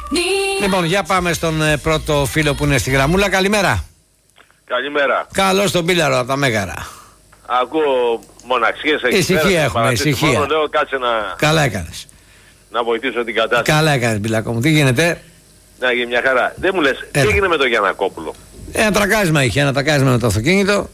Λοιπόν, για πάμε στον πρώτο φίλο που είναι στη γραμμούλα. Καλημέρα. Καλημέρα. Καλώς τον Πίλαρο από τα Μέγαρα. Ακούω μοναξίες εκεί. Ησυχία έχουμε, ησυχία. Μόνο λέω κάτσε να... Καλά έκανες. Να βοηθήσω την κατάσταση. Καλά έκανες, Μπιλάκο μου. Τι γίνεται? Να γίνει μια χαρά. Δεν μου λες, τι έγινε με τον Γιαννακόπουλο? Ένα τρακάρισμα είχε, ένα τρακάρισμα με το αυτοκίνητο.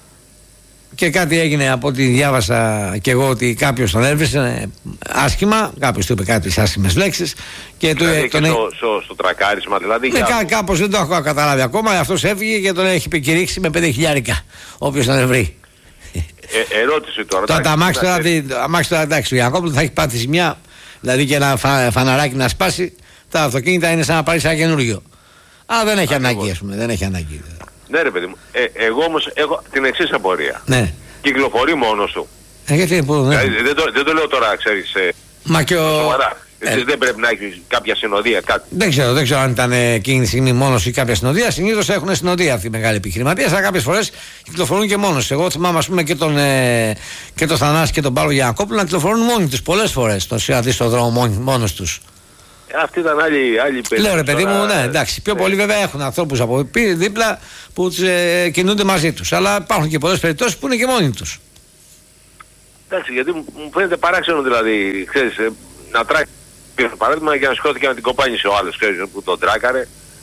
Και κάτι έγινε από ό,τι διάβασα και εγώ, ότι κάποιος τον έβρισε άσχημα. Κάποιος του είπε κάποιες άσχημες λέξεις. Και στο τρακάρισμα δηλαδή. Κάπως δεν το έχω καταλάβει ακόμα. Αυτός έφυγε και τον έχει επικηρύξει με 5.000. Όποιος τον βρει. Ερώτηση τώρα. Τα αμάξι τώρα, εντάξει, ο Γιαννακόπουλο θα έχει πάθει ζημιά. Δηλαδή και ένα φαναράκι να σπάσει. Τα αυτοκίνητα είναι σαν να πάρει ένα καινούριο. Αλλά δεν έχει ανάγκη, ας πούμε. Δεν έχει ανάγκη. Ναι, ρε παιδί μου. Εγώ όμως έχω την εξής απορία. Ναι. Κυκλοφορεί μόνος του. Γιατί, δεν το λέω τώρα, ξέρεις. Μα και σοβαρά. Δεν πρέπει να έχει κάποια συνοδεία, κάτι. Δεν ξέρω αν ήταν εκείνη τη στιγμή μόνος ή κάποια συνοδεία. Συνήθως έχουν συνοδεία αυτοί οι μεγάλοι επιχειρηματίες, αλλά κάποιες φορές κυκλοφορούν και μόνος. Εγώ θυμάμαι, ας πούμε, και τον Θανάση και τον Παύλο Γιαννακόπουλο να κυκλοφορούν μόνοι τους πολλές φορές. Τον συναντήσει στον δρόμο μόνος τους. Αυτή ήταν άλλη περίπτωση. Λέω, ρε παιδί μου, ναι, εντάξει. Πιο πολλοί βέβαια έχουν ανθρώπους από δίπλα που κινούνται μαζί τους. Αλλά υπάρχουν και πολλές περιπτώσεις που είναι και μόνοι τους. Εντάξει, γιατί μου φαίνεται παράξενο δηλαδή, ξέρεις, να τράξει. Παράδειγμα, για να σηκώθηκε να την κοπάνισε ο άλλος, ξέρεις, που τον τράκαρε.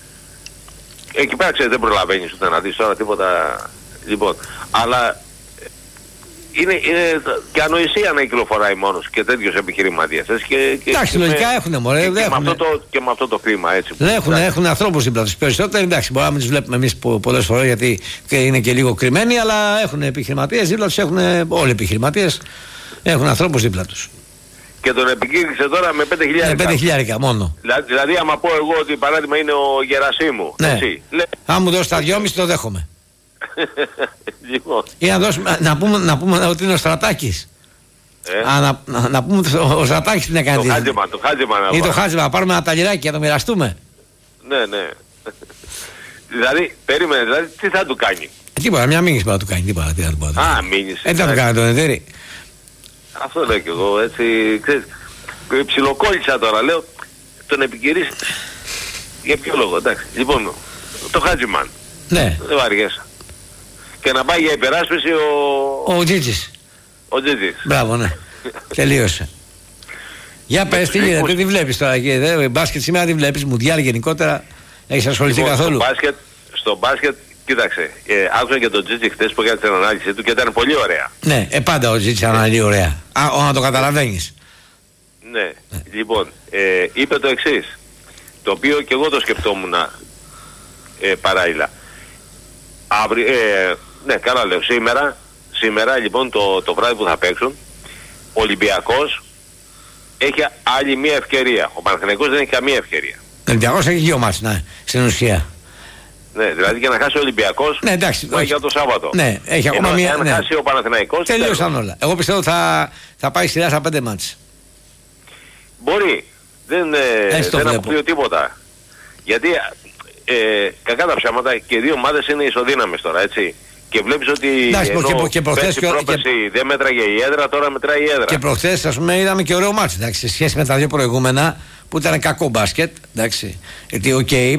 Εκεί πέρα, ξέρεις, δεν προλαβαίνεις ούτε να δεις τώρα τίποτα. Λοιπόν, αλλά είναι και ανοησία να κυκλοφοράει μόνος και τέτοιος επιχειρηματίας. Εντάξει, λογικά έχουν, μωρέ. Και με αυτό το κλίμα, έτσι. Έχουν ανθρώπους δίπλα τους. Περισσότεροι, εντάξει, μπορεί να μην τους βλέπουμε εμείς πολλές φορές γιατί είναι και λίγο κρυμμένοι, αλλά έχουν επιχειρηματίες δίπλα τους, όλοι οι επιχειρηματίες έχουν ανθρώπους δίπλα τους. Και τον επικήρυξε τώρα με 5.000. 5.000 μόνο. Δηλαδή, άμα πω εγώ ότι παράδειγμα είναι ο Γερασίμου. Ναι. Έτσι, αν μου δώσει τα 2,5 το δέχομαι. Λοιπόν. Ή να πούμε ότι είναι ο Στρατάκης. Να πούμε ο Στρατάκης τι να κάνει. Το χάτζημα. Ή το χάτζημα, να πάρουμε ένα ταλιράκι και να το μοιραστούμε. Ναι. Δηλαδή, περίμενε, δηλαδή τι θα του κάνει. Τίποτα, μια μήνυση μπορεί να του κάνει. Α, μήνυση. Έτσι θα του κάνει τον εταίρη. Αυτό λέω κι εγώ, έτσι, ξέρεις, ψιλοκόλλησα τώρα, λέω, τον επικυρίσει. Για ποιο λόγο, εντάξει. Λοιπόν, το Χάτζιμαν. Ναι. Δεν βαριέσαι. Και να πάει για υπεράσπιση ο Τζίτζης. Ο Τζίτζης. Μπράβο, ναι. Τελείωσε. Για πες, τι γίνεται, τι βλέπεις τώρα εκεί, μπάσκετ σήμερα τι βλέπεις, μουντιάλ γενικότερα, έχεις ασχοληθεί καθόλου? Στο μπάσκετ, κοίταξε, άκουσα και τον Τζίτζη χτες που έκανε την ανάλυση του και ήταν πολύ ωραία. Ναι, πάντα ο Τζίτζη αναλύει ωραία. Να το καταλαβαίνεις. Ναι, λοιπόν, είπε το εξής, το οποίο και εγώ το σκεφτόμουν παράλληλα. Ναι, καλά λέω, σήμερα λοιπόν το βράδυ που θα παίξουν, ο Ολυμπιακός έχει άλλη μία ευκαιρία. Ο Παναθηναϊκός δεν έχει καμία ευκαιρία. Ο Ολυμπιακός έχει 2 μάτς, ναι, στην ουσία. Ναι, δηλαδή για να χάσει ο Ολυμπιακός, ναι, εντάξει, για το Σάββατο. Ναι, έχει ακόμα μία. Αν χάσει ο Παναθηναϊκός, τελείωσαν όλα. Εγώ πιστεύω θα πάει σειρά στα 5 μάτς. Μπορεί. Δεν αποκλείω τίποτα. Γιατί κακά τα ψέματα και 2 ομάδες είναι ισοδύναμες τώρα, έτσι. Και βλέπεις ότι πρόπερση δεν μέτραγε η έδρα, τώρα μετράει η έδρα. Και προχθές, ας πούμε, είδαμε και ωραίο μάτς, εντάξει, σε σχέση με τα 2 προηγούμενα που ήταν κακό μπάσκετ, εντάξει. Γιατί,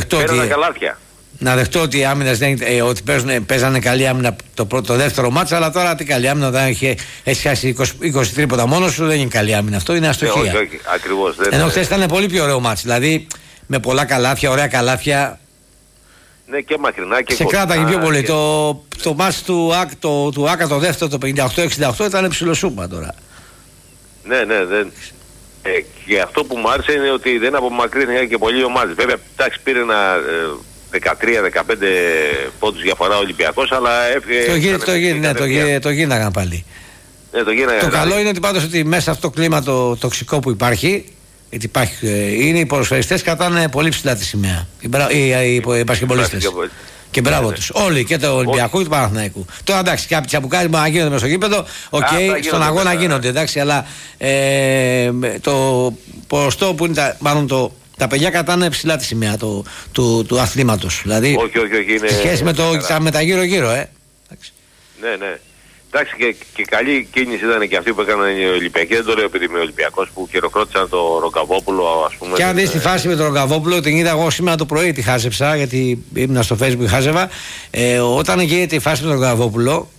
να δεχτώ ότι οι άμυνες ότι παίζανε καλή άμυνα το δεύτερο μάτς, αλλά τώρα τι καλή άμυνα, όταν έχει χάσει 20 τρίποτα μόνος σου, δεν είναι καλή άμυνα, αυτό είναι αστοχία. Όχι, ακριβώς. Ενώ χθες ήταν πολύ πιο ωραίο μάτς, δηλαδή με πολλά καλάθια, ωραία καλάθια. Ναι, και μακρινά και σε κράταγε πιο πολύ. Το μάτς του Άκα το δεύτερο, το 58-68 ήταν ψιλοσούπα τώρα. Ναι, δεν. Και αυτό που μου άρεσε είναι ότι δεν απομακρύνθηκε και πολύ ομάδες. Βέβαια, εντάξει, πήρε ένα 13-15 πόντους διαφορά ο Ολυμπιακός, αλλά έφυγε. Το γίναγαν πάλι. Ναι, το καλό είναι ότι πάντως ότι μέσα σε αυτό το κλίμα το τοξικό που υπάρχει, γιατί είναι οι ποδοσφαιριστές κρατάνε πολύ ψηλά τη σημαία. Οι μπασκετμπολίστες. Και μπράβο τους. Όλοι, και το Ολυμπιακού και του Παναθηναϊκού. Τώρα εντάξει, κάποιοι τσαμπουκάρες μπορεί να γίνονται μες στο γήπεδο, στον αγώνα γίνονται, εντάξει, αλλά το ποσοστό που είναι τα παιδιά κρατάνε ψηλά τη σημαία του αθλήματος. Δηλαδή, όχι, σε σχέση με τα γύρω-γύρω, Ναι. Εντάξει, και καλή κίνηση ήταν και αυτή που έκαναν οι Ολυμπιακοί. Δεν το λέω επειδή είμαι Ολυμπιακός, που χειροκρότησαν το Ρογκαβόπουλο, ας πούμε. Και αν δεις τη φάση με τον Ρογκαβόπουλο, την είδα εγώ σήμερα το πρωί, τη χάζεψα, γιατί ήμουν στο Facebook και χάζευα. Όταν γίνεται η φάση με τον Ρογκαβόπουλο,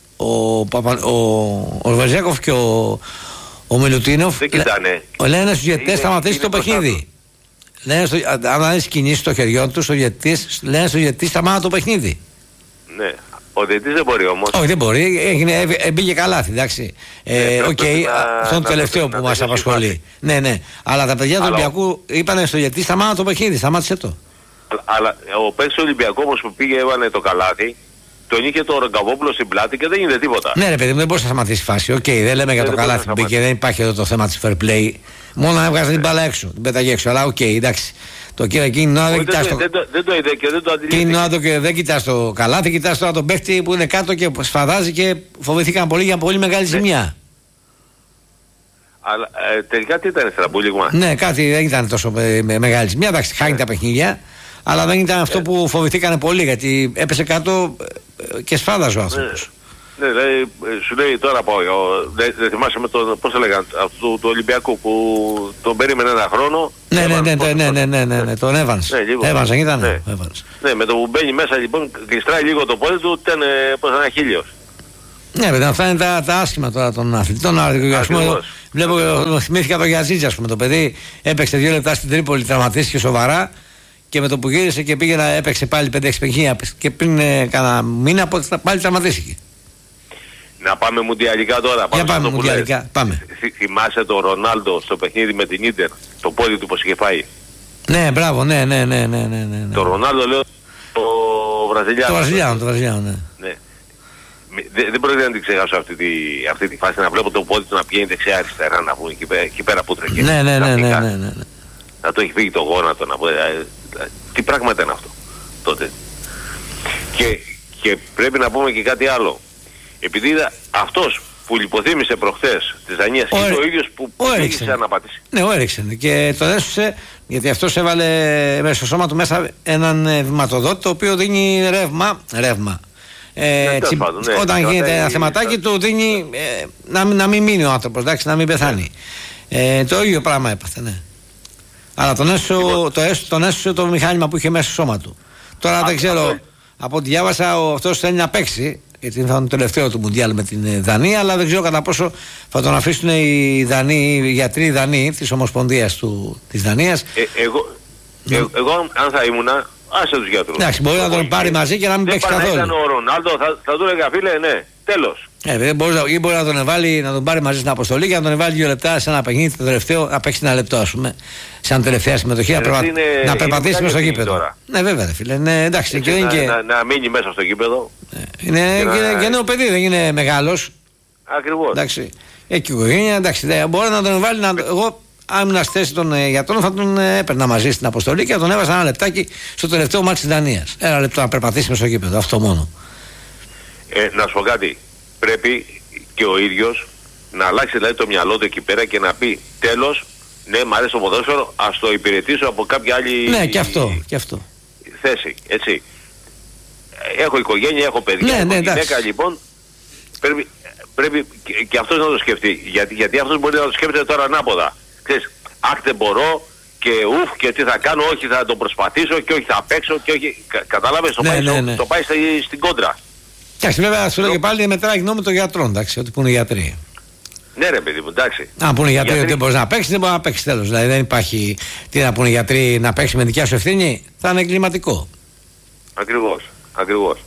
ο Βεζέκοφ και ο Μιλουτίνοφ λένε στους διαιτητές σταματήσει το παιχνίδι. Αν δεις κινήσεις στο χεριό τους, λένε στους διαιτητές σταμάτα το παιχνίδι. Ναι. Ο διαιτητής δεν μπορεί όμως. Όχι, δεν μπορεί. Μπήκε καλάθι, εντάξει. Οκ, αυτό είναι το τελευταίο που μας απασχολεί. Ναι. Αλλά τα παιδιά του Ολυμπιακού είπανε στο διαιτητή σταμάτα το παιχνίδι, σταμάτησε το. Αλλά ο παίκτης του Ολυμπιακού όμως που πήγε έβανε το καλάθι, τον είχε το Ρογκαβόπουλο στην πλάτη και δεν γίνεται τίποτα. Ναι, ρε παιδί μου, δεν μπορούσε να σταματήσει η φάση. Οκ, δεν λέμε για το καλάθι που μπήκε, δεν υπάρχει εδώ το θέμα της fair play. Μόνο να έβγαζε την μπάλα έξω, την πέταγε έξω. Αλλά οκ, εντάξει. Το κύριο εκείνη δεν κοιτάς το. Δεν το είδε και δεν το αντιλήφθηκε. Δεν κοιτάς το καλάθι, κοιτάς τώρα τον παίχτη που είναι κάτω και σφαδάζει και φοβηθήκαν πολύ για πολύ μεγάλη ζημιά. Αλλά τελικά τι ήταν στραμπούλιγμα. Ναι, κάτι δεν ήταν τόσο μεγάλη ζημιά. Εντάξει, χάνει τα παιχνίδια. Αλλά δεν ήταν αυτό που φοβηθήκανε πολύ, γιατί έπεσε κάτω και σφάδαζε ο άνθρωπος. Ναι, σου λέει τώρα πάω. Δεν θυμάσαι με τον. Πώς έλεγαν, αυτού του Ολυμπιακού που τον περίμενε ένα χρόνο. Ναι, τον Εύανς. Εύανς δεν ήταν. Ναι, με το που μπαίνει μέσα λοιπόν, κλειστράει λίγο το πόδι του, ήταν πως ένα χίλιος. Ναι, παιδιά, αυτά είναι τα άσχημα τώρα των αθλητών. Βλέπω, θυμήθηκα το Γιαζίτζα, ας πούμε, το παιδί έπαιξε 2 λεπτά στην Τρίπολη, τραυματίστηκε σοβαρά. Και με το που γύρισε και πήγε να έπαιξε πάλι 5-6 παιχνίδια και πριν κάνα μήνα πάλι τραυματίστηκε. Να πάμε μουντιαλικά τώρα. Για πάμε μουντιαλικά. Πάμε. Θυμάσαι τον Ρονάλντο στο παιχνίδι με την Ίντερ, το πόδι του πως είχε φάει. Ναι, μπράβο, ναι. Το Ρονάλντο λέω το Βραζιλιάνο. Το Βραζιλιάνο, ναι. Δεν πρόκειται να την ξεχάσω αυτή τη φάση, να βλέπω το πόδι του να πηγαίνει δεξιά-αριστερά, να πούμε εκεί πέρα που τρέχει. Ναι. Να το έχει φύγει το γόνατο, να πω. Τι πράγμα ήταν αυτό τότε. Και πρέπει να πούμε και κάτι άλλο. Επειδή αυτός που λιποθύμησε προχθές της Δανίας είναι ο ίδιος που πήγε να πατήσει. Ναι, ο Έριξεν. Και τον έσωσε γιατί αυτός έβαλε μέσα στο σώμα του μέσα έναν βηματοδότη το οποίο δίνει ρεύμα. Όταν γίνεται ένα θεματάκι του δίνει να μην μείνει ο άνθρωπος, εντάξει, να μην πεθάνει. Το ίδιο πράγμα έπαθε, ναι. Αλλά τον έσωσε το μηχάνημα που είχε μέσα στο σώμα του. Τώρα δεν ξέρω, από ό,τι διάβασα, αυτός θέλει να παίξει, γιατί θα είναι το τελευταίο του Μουντιάλ με την Δανία, αλλά δεν ξέρω κατά πόσο θα τον αφήσουν οι γιατροί Δανείοι της Ομοσπονδίας της Δανίας. Εγώ αν θα ήμουνα, άσε τους γιατρούς. Εντάξει, μπορεί να τον πάρει μαζί και να μην παίξει καθόλου. Αν ήταν ο Ρονάλντο θα του έλεγα, φίλε, ναι, τέλος. Μπορεί να τον βάλει, να τον πάρει μαζί στην αποστολή και να τον βάλει 2 λεπτά σε ένα παιχνίδι το τελευταίο, να παίξει 1 λεπτό, ας πούμε, σαν τελευταία συμμετοχή, να περπατήσει μέσα στο γήπεδο. Ναι, βέβαια, φίλε. Ναι, εντάξει, έτσι, να μείνει μέσα στο γήπεδο. Είναι και νέο παιδί, δεν είναι μεγάλος. Ακριβώς. Εντάξει, έχει οικογένεια, εντάξει, μπορεί να τον βάλει. Εγώ, αν ήμουν στη θέση των γιατρών, θα τον έπαιρνα μαζί στην αποστολή και θα τον έβαζα 1 λεπτάκι στο τελευταίο μάτι της Δανίας. 1 λεπτό να περπατήσει μέσα στο γήπεδο, αυτό μόνο. Να σου πω κάτι. Πρέπει και ο ίδιος να αλλάξει δηλαδή το μυαλό του εκεί πέρα και να πει τέλος, ναι, μ' αρέσει το ποδόσφαιρο, ας το υπηρετήσω από κάποια άλλη θέση, έτσι. Έχω οικογένεια, έχω παιδιά, έχω γυναίκα, λοιπόν, πρέπει και αυτός να το σκεφτεί, γιατί αυτός μπορεί να το σκέφτεται τώρα ανάποδα. Ξέρεις, δεν μπορώ και και τι θα κάνω, όχι θα το προσπαθήσω και όχι θα παίξω και όχι, κατάλαβες, το πάει στην κόντρα. Εντάξει, βέβαια, σου λέω και πάλι μετράει γνώμη των γιατρών, εντάξει, ότι που είναι γιατροί. Ναι, ρε παιδί μου, εντάξει. Αν πούνε γιατροί ότι δεν μπορεί να παίξει, δεν μπορεί να παίξει τέλος. Δηλαδή δεν υπάρχει. Τι να πούνε γιατροί να παίξει με δικιά σου ευθύνη, θα είναι εγκληματικό. Ακριβώς.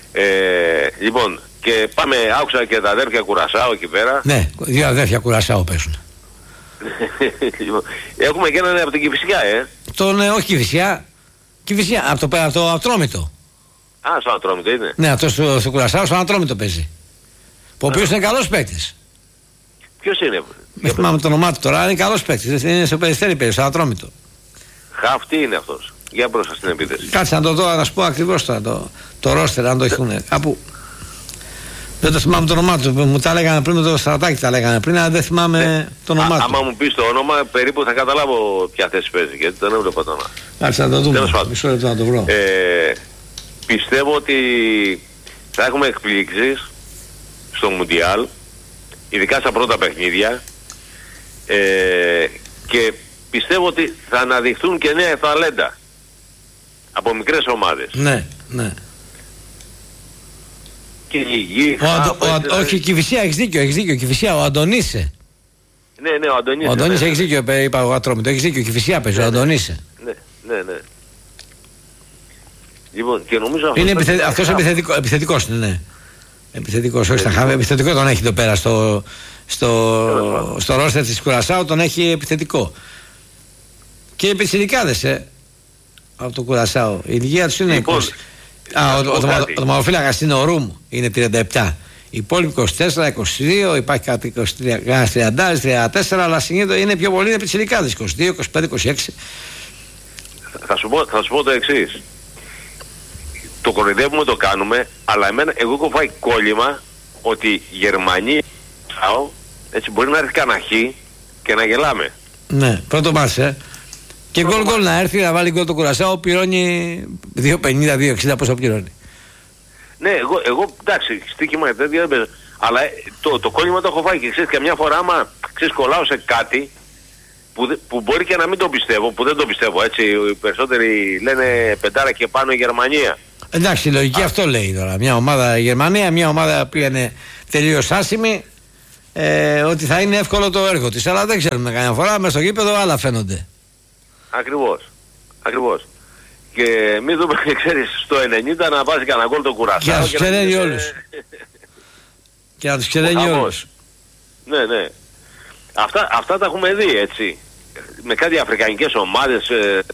Λοιπόν, και πάμε, άκουσα και τα αδέρφια Κουρασάου εκεί πέρα. Ναι, 2 αδέρφια Κουρασάου παίζουν. Έχουμε και έναν από την Κηφισιά, όχι Κηφισιά, από το Ατρόμητο. Στο Ατρόμητο είναι. Ναι, αυτό στο Κουρασάου, στο Ατρόμητο παίζει. Ο οποίος είναι καλός παίκτης. Ποιος είναι? Δεν θυμάμαι το όνομά του τώρα, είναι καλός παίκτης. Είναι στο Περιστέρι παίζει, στο Ατρόμητο. Τι είναι αυτός? Για μπροστά στην επίθεση. Κάτσε να το δω, να σου πω ακριβώς τώρα το ρόστερ, αν το έχουν κάπου. Δεν το θυμάμαι το όνομά του. Μου τα λέγανε πριν με το Στρατάκι, τα λέγανε πριν, αλλά δεν θυμάμαι το όνομά του. Άμα μου πεις το όνομα, περίπου θα καταλάβω ποια θέση παίζει, γιατί δεν έβλεπα το όνομα. Κάτσε να το δούμε. Μισό λεπτό να το βρω. Πιστεύω ότι θα έχουμε εκπλήξεις στο Μουντιάλ, ειδικά στα πρώτα παιχνίδια, και πιστεύω ότι θα αναδειχθούν και νέα ταλέντα από μικρές ομάδες. Ναι, ναι. Και η γη... Όχι, η Κηφισιά, έχεις δίκιο, η Κηφισιά, ο Αντωνίσε. Ναι, ο Αντωνίσε. Ο Αντωνίσε, έχεις δίκιο, είπα ο Ατρόμητο, έχεις δίκιο, η Κηφισιά παίζει, ο Αντωνίσε. Ναι. Λοιπόν, και νομίζω αυτός επιθετικός είναι, ναι. Επιθετικός, όχι στα χάμε, επιθετικό τον έχει εδώ πέρα στο ρόστερ της Κουρασάου, τον έχει επιθετικό. Και επιθετικάδες, από το Κουρασάου. Η ηλικία τους είναι 20. Ο τομαδοφύλακας είναι ο Ρουμ, είναι 37. Οι υπόλοιποι 24, 22, υπάρχει κάτι 23, 30, 34, αλλά συνήθως είναι πιο πολύ επιθετικάδες, 22, 25, 26. Θα σου πω το εξής. Το κοροϊδεύουμε, το κάνουμε, αλλά εγώ έχω φάει κόλλημα ότι η Γερμανία έτσι μπορεί να έρθει κανένα χ και να γελάμε. Ναι, πρώτο μάτς, και γκολ να έρθει να βάλει γκολ το Κουρασάο, πληρώνει 2,50, 2,60, πόσο πληρώνει. Ναι, εγώ εντάξει, στοίχημα τέτοια δεν παίζω. Αλλά το κόλλημα το έχω φάει και ξέρεις, καμιά φορά άμα κολλάω σε κάτι που μπορεί και να μην το πιστεύω, που δεν το πιστεύω, έτσι. Οι περισσότεροι λένε πεντάρα και πάνω η Γερμανία. Εντάξει, η λογική αυτό λέει τώρα. Μια ομάδα η Γερμανία, μια ομάδα που είναι τελείως άσημη, ότι θα είναι εύκολο το έργο της. Αλλά δεν ξέρουμε καμιά φορά, μες στο γήπεδο άλλα φαίνονται. Ακριβώς. Και μην δούμε, ξέρεις, στο 90 να βάζει κανένα γκολ το Κουρασάο. Και να τους ξεραίνει όλους. Και να τους ξεραίνει όλους. Ναι. Αυτά τα έχουμε δει, έτσι. Με κάτι αφρικανικές ομάδες,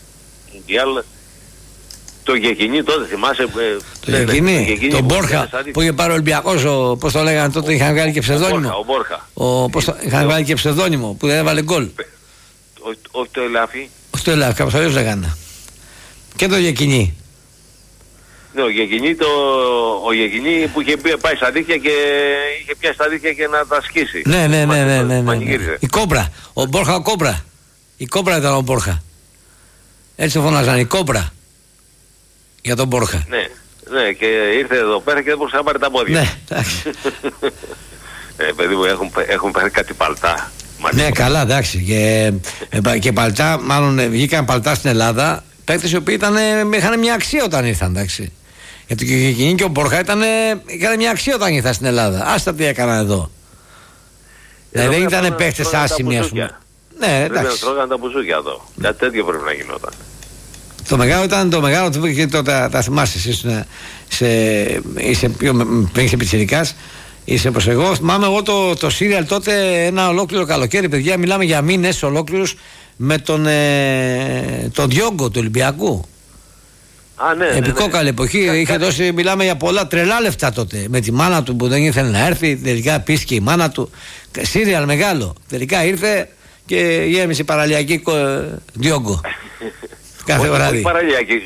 το Γεκινή τότε, θυμάσαι. Το Γεκινή, τον Μπόρχα που είχε πάρει ο Ολυμπιακός, πώς το λέγανε τότε, είχαν βγάλει και ψευδόνυμο. Ο Μπόρχα. Είχαν βγάλει και ψευδόνυμο που δεν έβαλε γκολ. Όχι το Ελάφι. Όχι το Ελάφι, κάπως αλλιώς λέγανε. Και το Γεκινή. Ναι, ο Γεκινή που είχε πάει στα δίχτυα και είχε πιάσει τα δίχτυα και να τα σκίσει. Ναι. Η Κόμπρα. Ο Μπόρχα, ο Κόμπρα. Η Κόμπρα ήταν ο Μπόρχα. Έτσι το φωνάζαν, η Κόμπρα. Για τον Μπόρχα. Ναι, και ήρθε εδώ πέρα και δεν μπορούσε να πάρει τα πόδια. Ναι, εντάξει. Παιδί μου, έχουν πάρει κάτι παλτά. Ναι, καλά, εντάξει. Και παλτά, μάλλον βγήκαν παλτά στην Ελλάδα. Παίκτες οι οποίοι είχαν μια αξία όταν ήρθαν, εντάξει. Γιατί και εκείνοι και ο Μπόρχα είχαν μια αξία όταν ήρθαν στην Ελλάδα. Άστα τι έκαναν εδώ. Δεν ήταν παίκτες άσημοι, ας πούμε. Ναι, εντάξει. Πρέπει να τρώγαν τα μπουζούκια εδώ. Κάτι τέτοιο πρέπει να γινόταν. Το μεγάλο ήταν το μεγάλο, και τα θυμάσαι εσείς, είσαι πιτσιρικάς, είσαι όπως εγώ. Θυμάμαι εγώ το σύριαλ τότε ένα ολόκληρο καλοκαίρι, παιδιά, μιλάμε για μήνες ολόκληρους, με τον Διόγκο του Ολυμπιακού. Ναι. Επικόκαλη εποχή, είχε δώσει, μιλάμε για πολλά τρελά λεφτά τότε. Με τη μάνα του που δεν ήθελε να έρθει, τελικά πίστηκε η μάνα του. Σύριαλ μεγάλο. Τελικά ήρθε και γέμισε παραλιακή Διόγκο. Κάθε βράδυ. Παραλιακή,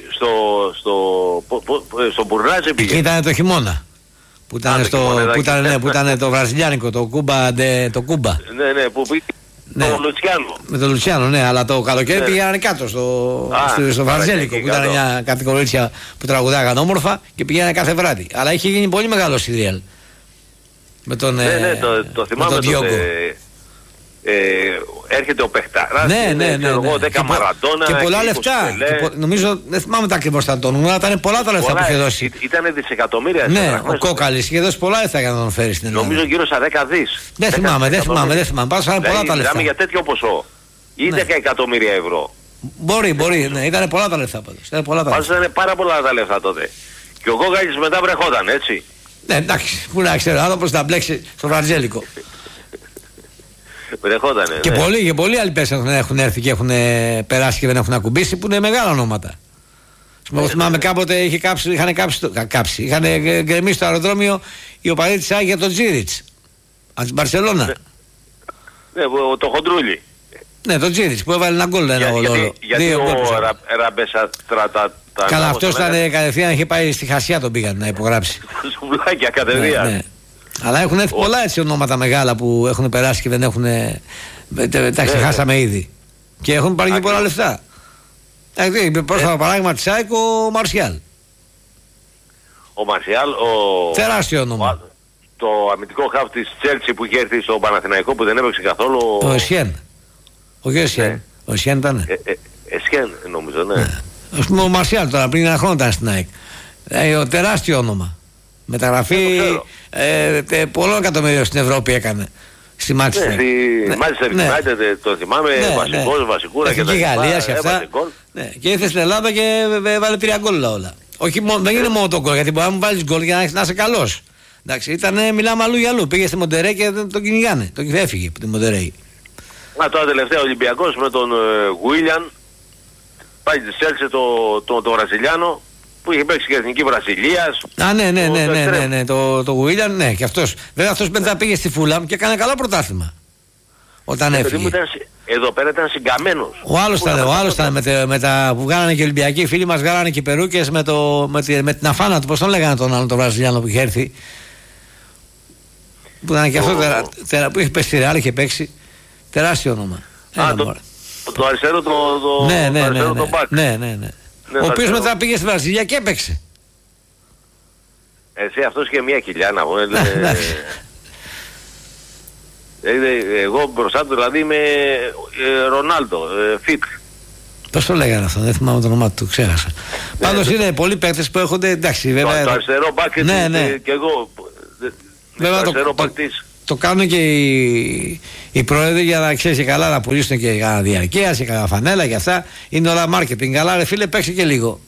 στο Μπουρνάζ πήγε. Εκεί ήταν το χειμώνα. Που ήταν το βραζιλιάνικο, το Κούμπα. Ναι, που πήγε. Ναι. Με τον Λουτσιάνο, ναι, αλλά το καλοκαίρι πήγαιναν κάτω στο Βραζέλικο, που ήταν μια κατηγορία που τραγουδάγαν όμορφα και πήγαιναν κάθε βράδυ. Αλλά είχε γίνει πολύ μεγάλο σύριαλ. Ναι, το θυμάμαι τότε. Έρχεται ο παιχταράς, ναι. 10 Μαραντόνα και πολλά λεφτά. Νομίζω, δεν θυμάμαι τα ακριβώς τα νούμερα, ήταν πολλά τα λεφτά που είχε δώσει. Ήταν δισεκατομμύρια. Ναι, ο Κόκαλης είχε δώσει πολλά λεφτά για να τον φέρει στην Ελλάδα. Νομίζω γύρω στα 10 δις. Δεν θυμάμαι. Πάντως ήταν πολλά τα λεφτά. Μιλάμε για τέτοιο ποσό. Ή 10 εκατομμύρια ευρώ. Μπορεί, ναι, ήταν πολλά τα λεφτά πάντως. Πάντως ήταν πάρα πολλά τα λεφτά τότε. Και ο Κόκαλης μετά βρεχόταν, έτσι. Ναι, εντάξει, πού να ξέρω, άνθρωπος να μπλέξει στο Βραζέλικο. Βρεχότανε, και ναι. πολλοί άλλοι πες έχουν έρθει και έχουν περάσει και δεν έχουν ακουμπήσει, που είναι μεγάλα ονόματα. Θυμάμαι κάποτε είχαν γκρεμίσει στο αεροδρόμιο οι οπαδοί της ΑΕΚ για τον Τζίριτς. Από την Μπαρσελόνα. Ναι, το Χοντρούλι. Ναι, τον Τζίριτς που έβαλε ένα γκολ. Γιατί ο Ραμπέσα τράτα. Καλά, αυτός ήταν κατευθείαν, είχε πάει στη Χασιά, τον πήγαν να υπογράψει. Σουβλάκια κατευθείαν. Αλλά έχουν έρθει πολλά έτσι ονόματα μεγάλα που έχουν περάσει και δεν έχουν. Τα ξεχάσαμε ήδη. Και έχουν πάρει και πολλά λεφτά. Πρόσφατα παράδειγμα της ΑΕΚ, ο Μαρσιάλ. Ο Μαρσιάλ, τεράστιο όνομα. το αμυντικό χαφ της Chelsea που είχε έρθει στο Παναθηναϊκό που δεν έπαιξε καθόλου. Ο Εσιέν. Όχι ο Εσιέν. Ναι. Ο Εσιέν ήταν. Εσιέν νομίζω, ναι. Ας πούμε ο Μαρσιάλ τώρα πριν ένα χρόνο ήταν στην ΑΕΚ. Τεράστιο όνομα. Μεταγραφή πολλών εκατομμυρίων στην Ευρώπη έκανε. Στη Manchester. Ναι, στη Manchester United το θυμάμαι, βασικούρα και τα λοιπά. Γαλλία και αυτά. Ναι. Και ήρθε στην Ελλάδα και έβαλε 3 γκολ όλα. Όχι, δεν είναι μόνο το γκολ, γιατί μπορεί να μου βάλει γκολ για να είσαι καλός. Εντάξει, μιλάμε αλλού για αλλού. Πήγε στη Μοντερέι και τον κυνηγάνε. Τον έφυγε από τη Μοντερέι. Τώρα τελευταία Ολυμπιακός με τον Γουίλιαν. Πάει στη Σέλσε το Βραζιλιάνο που είχε παίξει και Εθνική Βραζιλίας. Ναι, το Γουίλιαν, ναι, και αυτός. Βέβαια αυτός μετά πήγε στη Φούλαμ και έκανε καλό πρωτάθλημα. Όταν έφυγε. Εδώ πέρα ήταν συγκαμμένος. Ο άλλος ήταν με τα που βγάλανε και οι Ολυμπιακοί φίλοι μας, βγάλανε και περούκες με την αφάνα του, πώς τον λέγανε τον άλλον τον Βραζιλιάνο που είχε έρθει. Που ήταν και αυτό που είχε πέσει στη Ρεάλ, είχε παίξει. Τεράστιο όνομα. Το αριστερό το μπακ. Ναι. Ο οποίος μετά πήγε στη Βραζιλία και έπαιξε. Εσύ αυτός και μια κοιλιά να πω. Εγώ μπροστά του δηλαδή είμαι Ρονάλντο, Φιτ. Πώς το λέγανε αυτό, δεν θυμάμαι το όνομά του, ξέχασα. Πάντως είναι πολλοί παίκτες που έχονται, εντάξει βέβαια. Το αριστερό μπακ και εγώ. Βέβαια το κάνουν και οι πρόεδροι για να ξέρει καλά να πουλήσουν και κανένα διαρκεία και κανένα φανέλα και αυτά. Είναι όλα marketing. Αλλά ρε φίλε, παίξει και λίγο.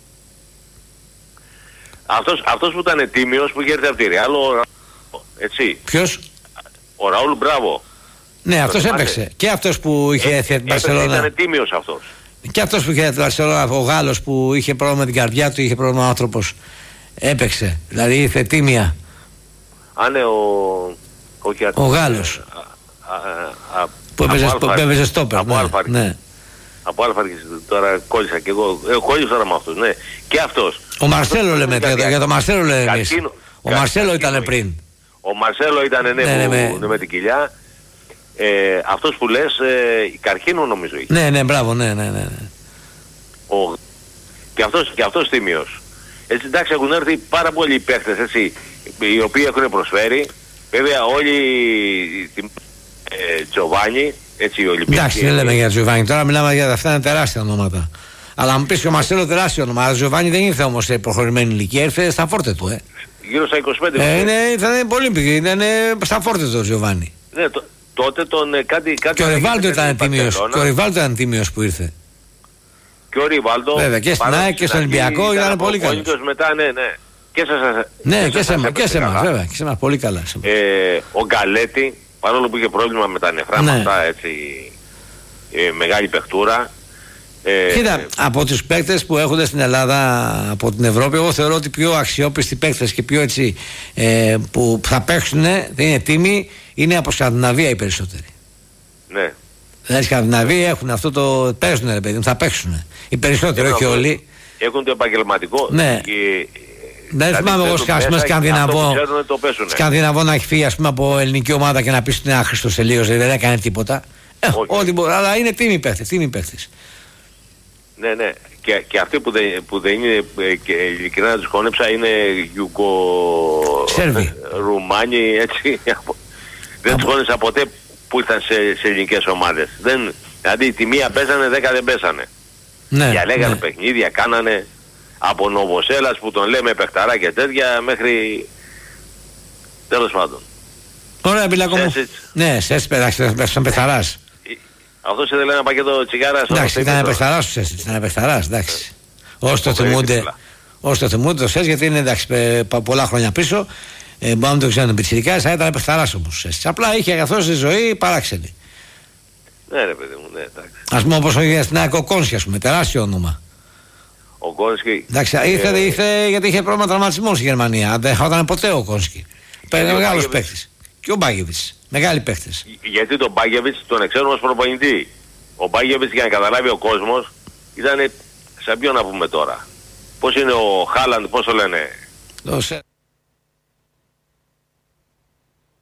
Αυτός που ήταν τίμιος που είχε έρθει από τη Ρεάλ, έτσι. Ποιος? Ο Ραούλ Μπράβο. Ναι, αυτός έπαιξε. Και αυτός που είχε έρθει από την Μπαρσελόνα. Ήταν τίμιος αυτός. Και αυτός που είχε έρθει από την Μπαρσελόνα, ο Γάλλος που είχε πρόβλημα με την καρδιά του, είχε πρόβλημα ο άνθρωπος. Έπαιξε. Δηλαδή ήρθε τίμια. Ναι, ο Γάλλος που έπαιζε στόπερ. Από Αλφα. Ναι. Από Αλφα τώρα κόλλησα και εγώ. Κόλλησα τώρα με αυτούς, ναι. Και αυτός. Ο Μαρσέλο λέμε, για τον Μαρσέλο λέμε εμείς. Ο Μαρσέλο ήταν πριν. Ο Μαρσέλο ήταν με την κοιλιά. Αυτός που λες, καρκίνο νομίζω είχε. Ναι, μπράβο, ναι. Και αυτός τίμιος. Έτσι εντάξει έχουν έρθει πάρα πολλοί παίχτες, έτσι, οι οποίοι έχουν προσφέρει. Βέβαια όλοι Τζοβάνι, έτσι οι Ολυμπιακοί. Εντάξει, δεν λέμε για Τζοβάνι, τώρα μιλάμε για αυτά, είναι τεράστια ονόματα. Αλλά μου πεις και ο Μαρσέλο τεράστιο όνομα. Ο Τζοβάνι δεν ήρθε όμως σε προχωρημένη ηλικία, ήρθε στα φόρτε του. Γύρω στα 25. Ήταν πολύ μικρή, ήταν στα φόρτε του ο Τζοβάνι. Ναι, τότε τον κάτι. Και ο Ριβάλτο ήταν τίμιος. Και ο Ριβάλτο ήταν τίμιος που ήρθε. Και ο Ριβάλτο. Βέβαια και στην ΑΕΚ και στον Ολυμπιακό ήταν πολύ καλό. Μετά, ναι. Και σε εμάς, βέβαια. Και σε εμάς, πολύ καλά. Ο Γκαλέτη, παρόλο που είχε πρόβλημα με τα νεφρά, με αυτά έτσι, μεγάλη παιχτούρα. Κοίτα, από τους παίκτες που έχονται στην Ελλάδα, από την Ευρώπη, εγώ θεωρώ ότι πιο αξιόπιστοι παίκτες και πιο έτσι που θα παίξουν, δεν είναι τίμοι, είναι από Σκανδιναβία οι περισσότεροι. Ναι. Δηλαδή, οι Σκανδιναβοί έχουν αυτό το. Παίζουν, ρε παιδί μου, θα παίξουν. Οι περισσότεροι, όχι όλοι. Έχουν το επαγγελματικό. Ναι. Δεν θυμάμαι εγώ Σκανδιναβό να έχει φύγει ας πούμε, από ελληνική ομάδα και να πει ότι είναι άχρηστος τελείως, δεν έκανε τίποτα. Ό,τι μπορεί, αλλά είναι τίμοι παίχτες. Ναι. Και αυτοί που δεν είναι, και ειλικρινά να τους χώνεψα, είναι Σέρβοι. Ρουμάνοι, έτσι. Δεν τους χώνεψα ποτέ που ήρθαν σε ελληνικές ομάδες. Δηλαδή τη μία πέσανε, 10 δεν πέσανε. Διαλέγανε παιχνίδια, κάνανε. Από Νοβοσέλας που τον λέμε παιχταρά και τέτοια μέχρι τέλος πάντων. Ωραία Μπιλάκο μου. Ναι, Σέσιτς πέρασαν παιχταράς. Αυτός ήθελε ένα πακέτο τσιγάρα. Εντάξει, ήταν παιχταράς ο Σέσιτς, ήταν παιχταράς, εντάξει. Όσο το θυμούνται το Σέσιτς, γιατί είναι εντάξει πολλά χρόνια πίσω, μπορούμε να το ξέρουν πιτσιρικάς, αλλά ήταν παιχταράς όμως ο Σέσιτς. Απλά είχε καθώς τη ζωή παράξενη. Ναι ρε παιδί μου, ναι εντάξει. Ας πούμε όπως ο Κόνσκι, ας πούμε, τεράστιο όνομα. Ο Κόνσκι. Εντάξει, ήρθε γιατί είχε πρόβλημα τραυματισμού στη Γερμανία. Δεν χάταν ποτέ ο Κόνσκι. Παίρνει μεγάλος παίκτης. Και ο Μπάγεβιτς. Μεγάλοι παίκτες. Γιατί τον Μπάγεβιτς τον ξέρουμε ως προπονητή. Ο Μπάγεβιτς, για να καταλάβει ο κόσμος, ήταν σαν ποιον να πούμε τώρα. Πώς είναι ο Χάλαντ, πώς το λένε.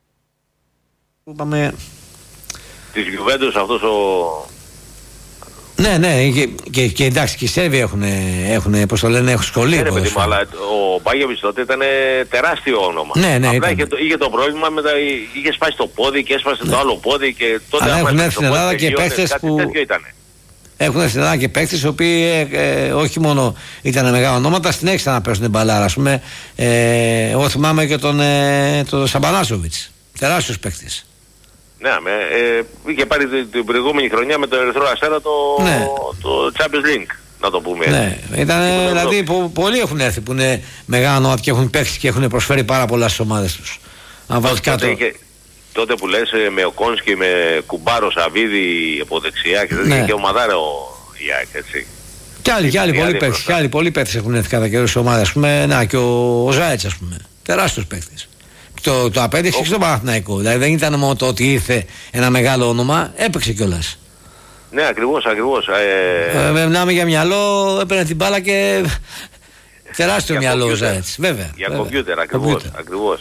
Είπαμε. Της Γιουβέντους αυτός Ναι, και εντάξει, και οι Σέρβοι έχουν πώς το λένε, έχουν σχολείο. Ναι, παιδί μου, αλλά ο Μπάγεβιτς τότε ήταν τεράστιο όνομα. Ναι, απλά είχε το πρόβλημα με είχε σπάσει το πόδι και έσπασε το άλλο πόδι και τότε. Αλλά έχουν έρθει στην Ελλάδα και παίκτες που. Έχουν στην Ελλάδα και παίκτες οι οποίοι όχι μόνο ήταν μεγάλα ονόματα, συνέχισαν να παίζουν μπαλάρα. Ας πούμε, εγώ θυμάμαι και τον Σαμπανάσοβιτς. Τεράστιος παίκτης. Ναι, είχε πάρει την προηγούμενη χρονιά με το Ερυθρό Αστέρα το Champions League, να το πούμε. Ναι, δηλαδή πολλοί έχουν έρθει που είναι μεγάλα ονόματα και έχουν παίξει και έχουν προσφέρει πάρα πολλά στις ομάδες τους. Αν βάλεις κάτω. Τότε που λες με ο Κόνσκι, με Κουμπάρο, Σαββίδη από δεξιά και τέτοια, και ομαδάρα ο Ιάκ, έτσι. Και άλλοι πολλοί παίκτες έχουν έρθει κατά καιρούς στις ομάδες, ας πούμε, να, και ο Ζάιτς, ας πούμε, τεράστιος παίκτης. Το απέδειξε και στον Παναθηναϊκό, δηλαδή δεν ήταν μόνο το ότι ήρθε ένα μεγάλο όνομα, έπαιξε κιόλας. Ναι, ακριβώς. Μιλάμε για μυαλό, έπαιρνε την μπάλα και τεράστιο μυαλό ο Ζάιτς, βέβαια. Για κομπιούτερ, ακριβώς.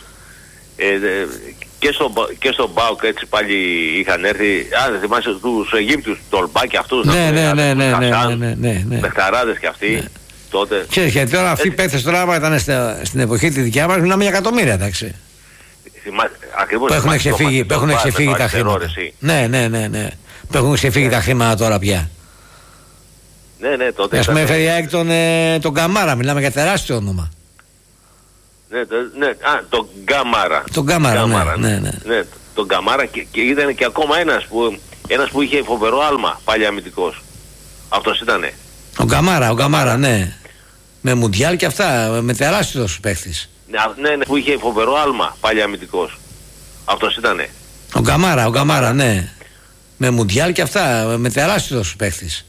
Και στον ΠΑΟΚ έτσι πάλι είχαν έρθει, δεν θυμάσαι τους Αιγύπτους, τον Μπάκη αυτούς, ναι. Μπεχταράδες και αυτοί, τότε. Και τώρα αυτοί οι παίκτες τώρα, άμα ήταν στην εποχή τη δικιά μας, μιλάμε για εκατομμύρια, εντάξει. Ακριβώς. Που έχουν ξεφύγει τα χρήματα. Ναι. Που έχουν ξεφύγει τα χρήματα τώρα πια. Ναι, τότε. Ας πούμε έφερε τον Καμάρα, μιλάμε για τεράστιο όνομα. Ναι, τον Γκάμαρα. Τον Γκάμαρα, ναι. Τον Γκάμαρα και ήταν και ακόμα ένας που είχε φοβερό άλμα, πάλι αμυντικός. Αυτός ήτανε. Ο Γκάμαρα, ναι. Με Μουντιάλ και αυτά, με τεράστιος παίχτης. Ναι, που είχε φοβερό άλμα, πάλι αμυντικός. Αυτός ήτανε. Ο Γκάμαρα, ναι. Με Μουντιάλ και αυτά, με τεράστιος παίχτης.